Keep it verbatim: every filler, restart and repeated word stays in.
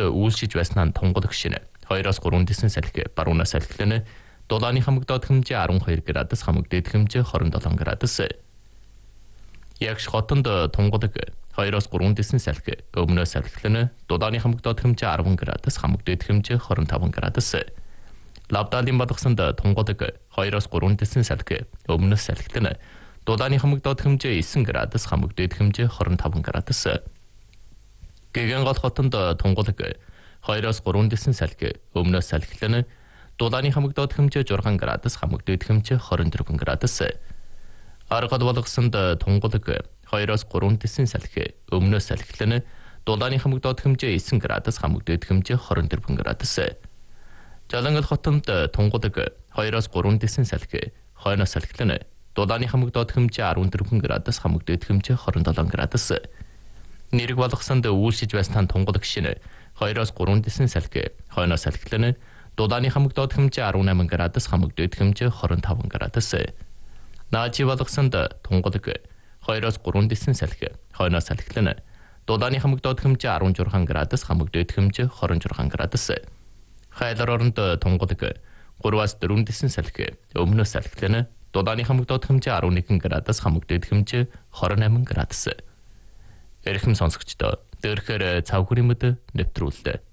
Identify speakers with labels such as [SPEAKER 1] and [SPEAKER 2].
[SPEAKER 1] үйлшиж байснаа тунгалаг шинэ хоёроос гурван дэсэн салхи баруунаас салхилна. Дулааны хамагдаад хэмжээ арван хоёр градус, хамагдаад хэмжээ хорин долоон градус. Ягш хотонд тунгалаг хоёроос гурван дэсэн салхи өмнөөс салхилна. Дулааны хамагдаад хэмжээ арван градус, хамагдаад хэмжээ хорин таван градус. Лавдалын балгасанд тунгалаг хоёроос гурван дэсэн салхи өмнөөс салхилна. Дулааны хамагдаад хэмжээ девять градус, хамагдаад хэмжээ хорин таван градус. Гэгэн гол хотонд тунгалаг хоёроос гурван дэсэн салхи өмнөөс салхилна. Дулааны хамагдаад хэмжээ шесть градус, хамагдаад хэмжээ хорин дөрвөн градус. Аргад балгасанд тунгалаг хоёроос гурван дэсэн салхи өмнөөс салхилна. Дулааны хамагдаад хэмжээ девять градус, хамагдаад хэмжээ хорин дөрвөн градус. Жалангал хотонд тунгалаг хоёроос гурван дэсэн салхи хойноос салхилна. Дулааны хамагдаад хэмжээ арван дөрвөн градус, хамагдаад хэмжээ хорин долоон градус. Нэрэг балгасанд үйлшиж байснаа тунгалаг шинэ хоёроос гурван дэсэн салхи хойноос салхилна. Дулааны хамагдаад хэмжээ арван найман градус, хамагдаад хэмжээ хорин таван градус. Наачи балгасанд тунгалаг хоёроос гурван дэсэн салхи хойноос салхилна. Дулааны хамагдаад хэмжээ арван шесть градус, хамагдаад хэмжээ хорин шесть градус. Хайлар оронд тунгалаг гурваас дөрвөн дэсэн салхи өмнөөс салхилна. Дулааны хамагдаад хэмжээ арван нэг градус, хамагдаад хэмжээ хорин найман градус. Эрхэм сонсогчдоо дээрхээр цав хүрэмэд нэвтрүүлдэг.